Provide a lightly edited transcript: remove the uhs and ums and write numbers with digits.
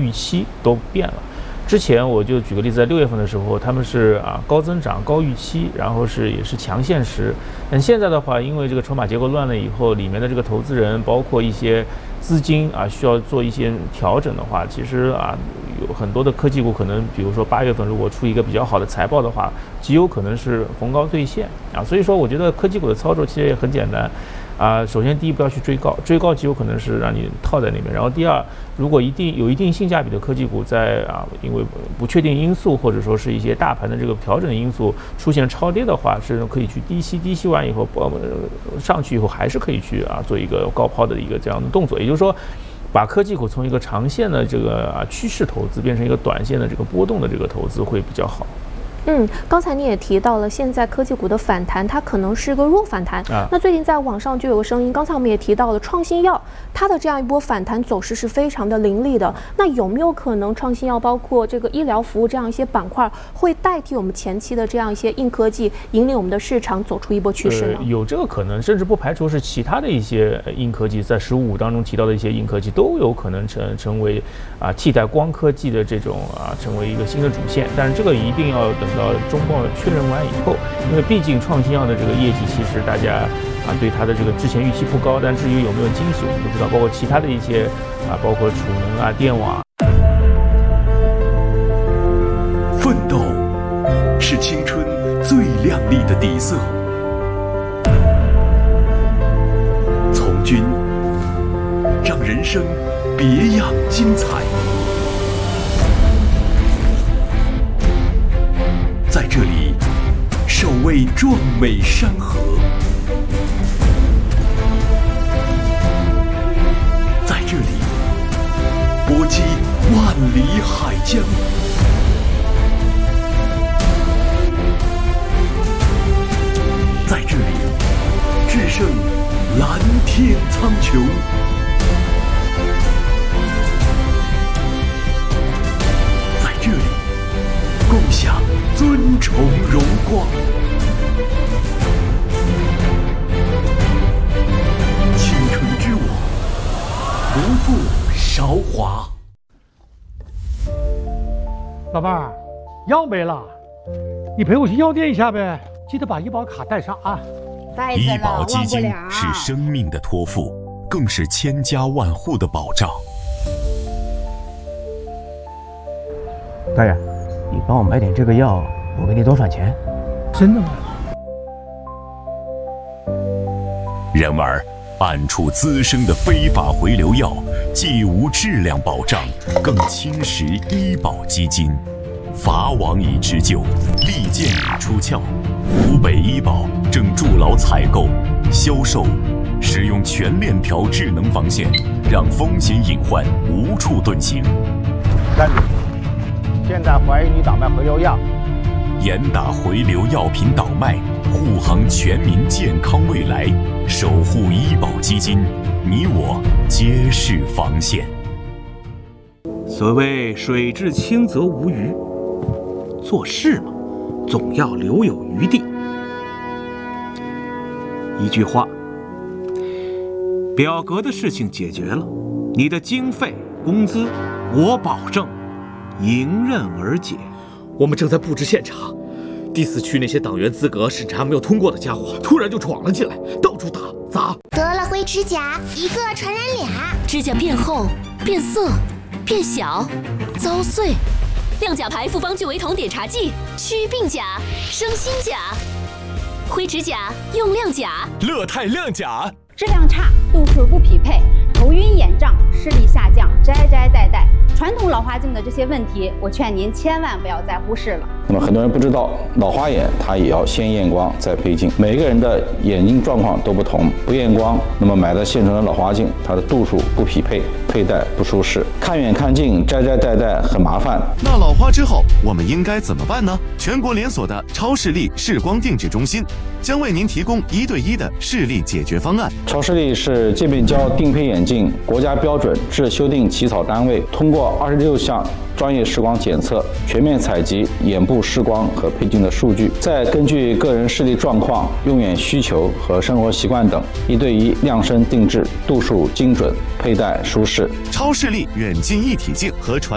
预期都变了。之前我就举个例子，在6月份的时候，他们是高增长、高预期，然后也是强现实。但现在的话，因为这个筹码结构乱了以后，里面的这个投资人包括一些资金需要做一些调整的话，其实有很多的科技股可能，比如说8月份如果出一个比较好的财报的话，极有可能是逢高兑现所以说我觉得科技股的操作其实也很简单首先第一不要去追高，追高极有可能是让你套在里面。然后第二，如果有一定性价比的科技股在因为不确定因素或者说是一些大盘的这个调整的因素出现超跌的话，是可以去低吸完以后上去以后还是可以去做一个高抛的一个这样的动作。也就是说，把科技股从一个长线的这个趋势投资变成一个短线的这个波动的这个投资会比较好。 刚才你也提到了，现在科技股的反弹，它可能是一个弱反弹。那最近在网上就有个声音，刚才我们也提到了创新药，它的这样一波反弹走势是非常的凌厉的。那有没有可能创新药包括这个医疗服务这样一些板块，会代替我们前期的这样一些硬科技，引领我们的市场走出一波趋势呢？ 有这个可能，甚至不排除是其他的一些硬科技，在15当中提到的一些硬科技都有可能成为替代光科技的这种成为一个新的主线。但是这个一定要等到中报确认完以后，因为毕竟创新药的这个业绩，其实大家对它的这个之前预期不高，但至于有没有惊喜，我们不知道。包括其他的一些包括储能电网。 奋斗是青春最亮丽的底色，从军让人生别样精彩。在这里，守卫壮美山河；在这里，搏击万里海疆；在这里，制胜蓝天苍穹；在这里，共享尊崇荣光。青春之舞，不负韶华。 老伴儿，药没了，你陪我去药店一下呗，记得把医保卡带上啊。 医保基金是生命的托付，更是千家万户的保障。 大爷，你帮我买点这个药，我给你多返钱。 真的吗？ 然而，暗处滋生的非法回流药，既无质量保障，更侵蚀医保基金。法网已织就，利剑已出鞘。湖北医保正筑牢采购、销售、使用全链条智能防线，让风险隐患无处遁形。 站住！现在怀疑你倒卖回流药， 严打回流药品倒卖，护航全民健康未来，守护医保基金，你我皆是防线。 所谓水至清则无鱼，做事嘛，总要留有余地。一句话，表格的事情解决了，你的经费、工资，我保证迎刃而解。 我们正在布置现场，第4区那些党员资格审查没有通过的家伙，突然就闯了进来，到处打砸。 得了灰指甲，一个传染俩， 指甲变厚、变色、变小、遭碎。亮甲牌复方聚维酮碘茶剂，祛病甲，生新甲。灰指甲用亮甲， 乐泰亮甲。 质量差，度数不匹配，头晕眼胀，视力下降，摘戴。传统老花镜的这些问题，我劝您千万不要再忽视了。 那么很多人不知道，老花眼它也要先验光再配镜，每个人的眼睛状况都不同，不验光，那么买的现成的老花镜，它的度数不匹配，佩戴不舒适，看远看近，摘戴很麻烦。 那老花之后，我们应该怎么办呢？全国连锁的超视力视光定制中心将为您提供1对1的视力解决方案。 超视力是界面胶定配眼镜国家标准制修订起草单位，通过26项专业视光检测，全面采集眼部视光和配镜的数据，再根据个人视力状况、用眼需求和生活习惯等，1对1量身定制，度数精准，佩戴舒适。 超视力远近一体镜和传